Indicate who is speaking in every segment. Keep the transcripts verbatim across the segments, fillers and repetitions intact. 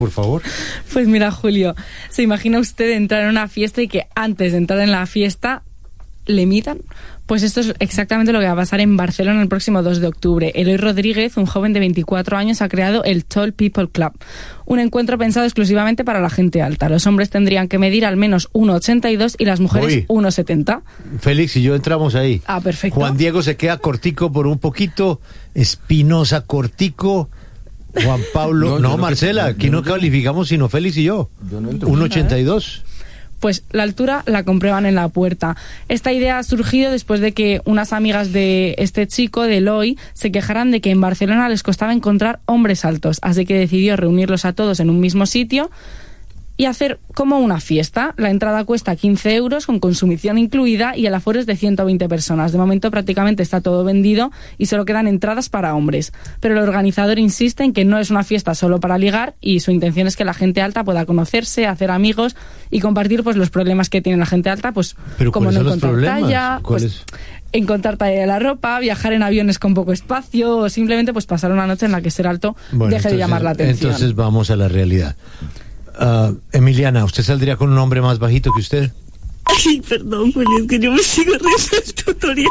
Speaker 1: por favor.
Speaker 2: Pues mira, Julio, ¿se imagina usted entrar en una fiesta y que antes de entrar en la fiesta le midan? Pues esto es exactamente lo que va a pasar en Barcelona el próximo dos de octubre. Eloy Rodríguez, un joven de veinticuatro años, ha creado el Tall People Club, un encuentro pensado exclusivamente para la gente alta. Los hombres tendrían que medir al menos uno ochenta y dos y las mujeres
Speaker 1: Uy.
Speaker 2: uno setenta.
Speaker 1: Félix y yo entramos ahí.
Speaker 2: Ah, perfecto.
Speaker 1: Juan Diego se queda cortico por un poquito, Espinosa cortico, Juan Pablo... No, no, no Marcela, aquí no, no calificamos sino Félix y yo.
Speaker 3: Yo no entro.
Speaker 1: uno ochenta y dos.
Speaker 2: Pues la altura la comprueban en la puerta. Esta idea ha surgido después de que unas amigas de este chico, de Eloy, se quejaran de que en Barcelona les costaba encontrar hombres altos, así que decidió reunirlos a todos en un mismo sitio y hacer como una fiesta. La entrada cuesta quince euros con consumición incluida y el aforo es de ciento veinte personas. De momento prácticamente está todo vendido y solo quedan entradas para hombres. Pero el organizador insiste en que no es una fiesta solo para ligar y su intención es que la gente alta pueda conocerse, hacer amigos y compartir pues los problemas que tiene la gente alta, pues
Speaker 1: ¿Pero
Speaker 2: como no
Speaker 1: son los
Speaker 2: encontrar
Speaker 1: problemas?
Speaker 2: talla, pues
Speaker 1: ¿Cuáles?
Speaker 2: encontrar talla de la ropa, viajar en aviones con poco espacio o simplemente pues pasar una noche en la que ser alto
Speaker 1: Bueno,
Speaker 2: deje
Speaker 1: entonces,
Speaker 2: de llamar la atención.
Speaker 1: Entonces vamos a la realidad. Uh, Emiliana, ¿usted saldría con un hombre más bajito que usted?
Speaker 4: Ay, perdón, Julio, es que yo me sigo riendo el tutorial.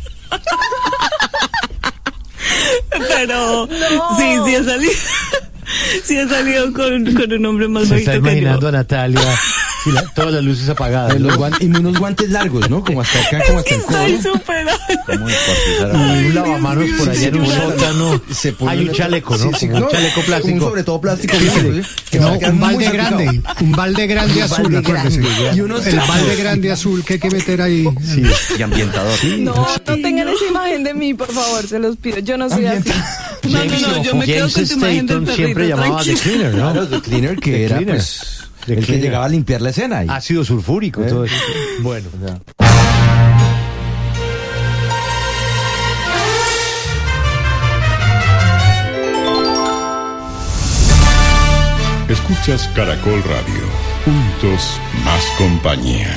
Speaker 4: Pero
Speaker 2: no.
Speaker 4: sí, sí he salido, sí he salido con, con un hombre más
Speaker 1: Se
Speaker 4: bajito
Speaker 1: está
Speaker 4: que
Speaker 1: imaginando
Speaker 4: yo.
Speaker 1: a Natalia y la, todas las luces apagadas.
Speaker 3: Y,
Speaker 1: ¿no?
Speaker 3: los guantes, y unos guantes largos, ¿no? Como hasta acá, como hasta el codo.
Speaker 4: Estoy súper...
Speaker 1: Y un lavamanos por allá en un sótano.
Speaker 3: Se pone
Speaker 1: Hay un
Speaker 3: una-
Speaker 1: chaleco, ¿no?
Speaker 3: Sí, sí,
Speaker 1: Como
Speaker 3: no,
Speaker 1: un chaleco
Speaker 3: Como un
Speaker 1: plástico.
Speaker 3: sobre todo plástico.
Speaker 1: Sí,
Speaker 3: ¿sí? Que va
Speaker 5: No,
Speaker 3: a quedar
Speaker 5: un
Speaker 3: muy
Speaker 5: balde
Speaker 3: salpicado.
Speaker 5: grande, un balde grande
Speaker 3: Un
Speaker 5: azul,
Speaker 3: balde
Speaker 5: acuérdese.
Speaker 3: grande. Y unos
Speaker 5: El
Speaker 3: trapos.
Speaker 5: balde grande azul que hay que meter ahí.
Speaker 1: Sí.
Speaker 6: Y ambientador.
Speaker 2: No, no tengan esa imagen de mí, por favor, se los pido. Yo no soy así.
Speaker 4: No, no, no, yo me quedo
Speaker 1: James
Speaker 4: con tu imagen del
Speaker 1: Statham
Speaker 4: perrito,
Speaker 1: siempre llamaba The
Speaker 4: tranquilo.
Speaker 1: Cleaner, ¿no?
Speaker 3: Claro, The Cleaner, que
Speaker 1: The
Speaker 3: era
Speaker 1: Cleaner.
Speaker 3: pues
Speaker 1: The
Speaker 3: el que
Speaker 1: Cleaner.
Speaker 3: llegaba a limpiar la escena. Y,
Speaker 1: Ácido sulfúrico,
Speaker 3: ¿Eh?
Speaker 1: todo eso. Bueno.
Speaker 7: Escuchas Caracol Radio. Juntos más compañía.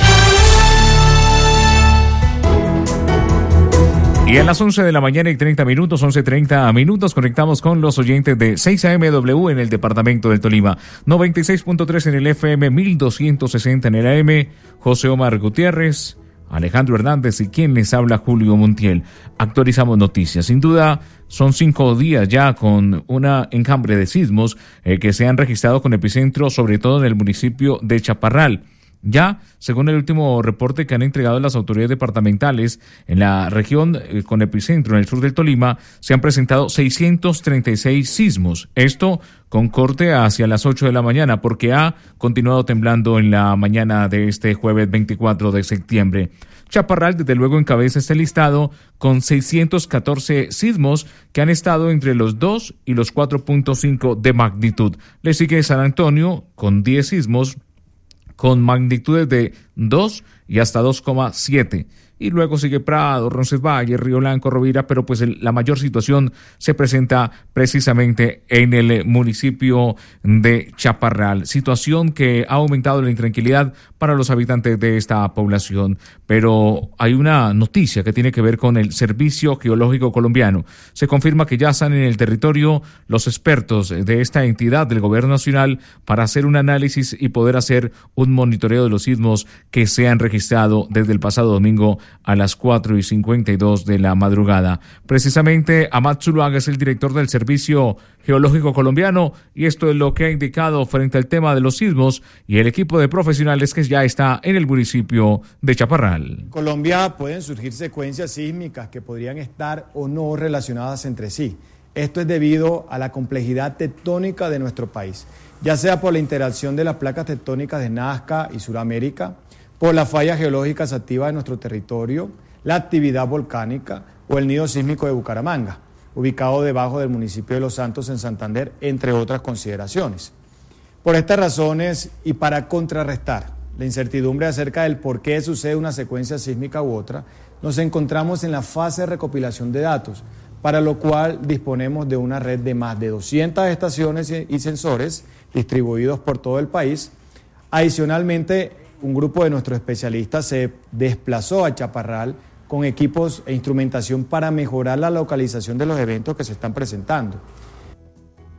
Speaker 8: Y a las once de la mañana y treinta minutos, once treinta minutos, conectamos con los oyentes de seis A M W en el departamento del Tolima, noventa y seis punto tres en el F M, mil doscientos sesenta en el A M, José Omar Gutiérrez, Alejandro Hernández y quien les habla, Julio Montiel. Actualizamos noticias. Sin duda, son cinco días ya con una enjambre de sismos eh, que se han registrado con epicentro, sobre todo en el municipio de Chaparral. Ya, según el último reporte que han entregado las autoridades departamentales, en la región eh, con epicentro en el sur del Tolima, se han presentado seiscientos treinta y seis sismos. Esto con corte hacia las ocho de la mañana, porque ha continuado temblando en la mañana de este jueves veinticuatro de septiembre. Chaparral, desde luego, encabeza este listado con seiscientos catorce sismos que han estado entre los dos y los cuatro punto cinco de magnitud. Le sigue San Antonio con diez sismos, con magnitudes de dos y hasta dos coma siete. Y luego sigue Prado, Roncesvalles, Río Blanco, Rovira, pero pues el, la mayor situación se presenta precisamente en el municipio de Chaparral. Situación que ha aumentado la intranquilidad para los habitantes de esta población. Pero hay una noticia que tiene que ver con el Servicio Geológico Colombiano. Se confirma que ya están en el territorio los expertos de esta entidad del Gobierno Nacional para hacer un análisis y poder hacer un monitoreo de los sismos que se han registrado desde el pasado domingo a las cuatro y cincuenta y dos de la madrugada. Precisamente, Amat Zuluaga es el director del Servicio Geológico Colombiano y esto es lo que ha indicado frente al tema de los sismos y el equipo de profesionales que ya está en el municipio de Chaparral.
Speaker 9: En Colombia pueden surgir secuencias sísmicas que podrían estar o no relacionadas entre sí. Esto es debido a la complejidad tectónica de nuestro país, ya sea por la interacción de las placas tectónicas de Nazca y Suramérica, por las fallas geológicas activas de nuestro territorio, la actividad volcánica o el nido sísmico de Bucaramanga, ubicado debajo del municipio de Los Santos en Santander, entre otras consideraciones. Por estas razones y para contrarrestar la incertidumbre acerca del por qué sucede una secuencia sísmica u otra, nos encontramos en la fase de recopilación de datos, para lo cual disponemos de una red de más de doscientas estaciones y sensores distribuidos por todo el país. Adicionalmente, un grupo de nuestros especialistas se desplazó a Chaparral con equipos e instrumentación para mejorar la localización de los eventos que se están presentando.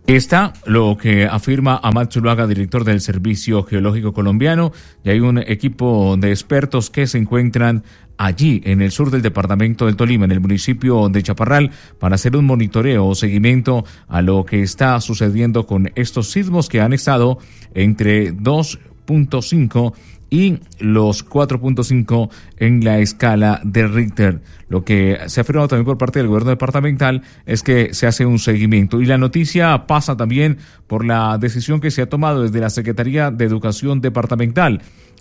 Speaker 8: Está lo que afirma Amat Zuluaga, director del Servicio Geológico Colombiano, y hay un equipo de expertos que se encuentran allí en el sur del departamento del Tolima, en el municipio de Chaparral, para hacer un monitoreo o seguimiento a lo que está sucediendo con estos sismos que han estado entre dos punto cinco y los cuatro punto cinco en la escala de Richter. Lo que se ha afirmado también por parte del gobierno departamental es que se hace un seguimiento. Y la noticia pasa también por la decisión que se ha tomado desde la Secretaría de Educación Departamental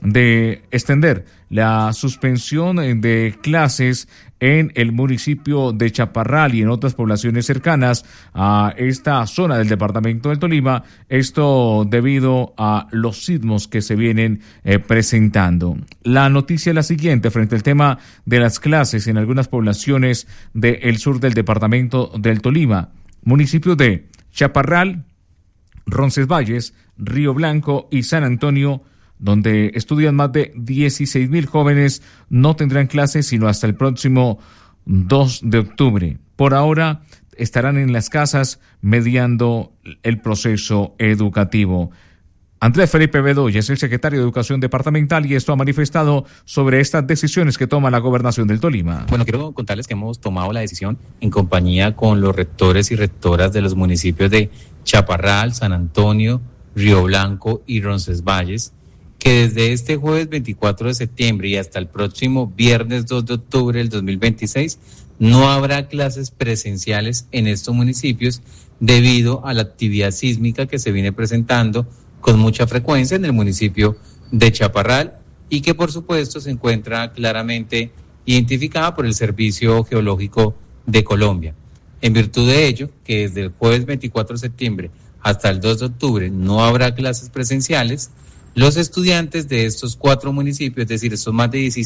Speaker 8: de extender la suspensión de clases en el municipio de Chaparral y en otras poblaciones cercanas a esta zona del departamento del Tolima, esto debido a los sismos que se vienen eh, presentando. La noticia es la siguiente, frente al tema de las clases en algunas poblaciones del sur del departamento del Tolima, municipios de Chaparral, Roncesvalles, Río Blanco y San Antonio, donde estudian más de dieciséis mil jóvenes, no tendrán clases sino hasta el próximo dos de octubre. Por ahora estarán en las casas mediando el proceso educativo. Andrés Felipe Bedoya es el secretario de Educación Departamental y esto ha manifestado sobre estas decisiones que toma la Gobernación del Tolima.
Speaker 6: Bueno, quiero contarles que hemos tomado la decisión en compañía con los rectores y rectoras de los municipios de Chaparral, San Antonio, Río Blanco y Roncesvalles, que desde este jueves veinticuatro de septiembre y hasta el próximo viernes dos de octubre del dos mil veintiséis no habrá clases presenciales en estos municipios debido a la actividad sísmica que se viene presentando con mucha frecuencia en el municipio de Chaparral y que por supuesto se encuentra claramente identificada por el Servicio Geológico de Colombia. En virtud de ello, que desde el jueves veinticuatro de septiembre hasta el dos de octubre no habrá clases presenciales, los estudiantes de estos cuatro municipios, es decir, estos más de dieciséis